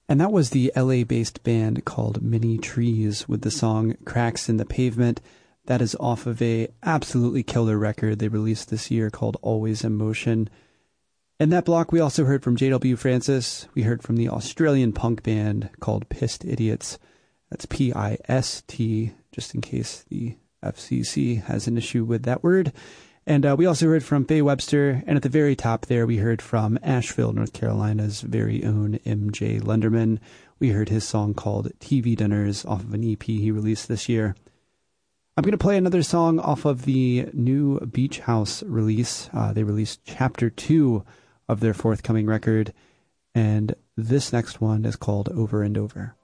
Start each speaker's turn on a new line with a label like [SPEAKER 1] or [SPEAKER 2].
[SPEAKER 1] And that was the LA-based band called Mini Trees with the song Cracks in the Pavement. That is off of a absolutely killer record they released this year called Always in Motion. In that block, we also heard from J.W. Francis. We heard from the Australian punk band called Pissed Idiots. That's P-I-S-T, just in case the FCC has an issue with that word. And we also heard from Faye Webster, and at the very top there, we heard from Asheville, North Carolina's very own M.J. Lenderman. We heard his song called TV Dinners off of an EP he released this year. I'm going to play another song off of the new Beach House release. They released Chapter 2 of their forthcoming record, and this next one is called Over and Over.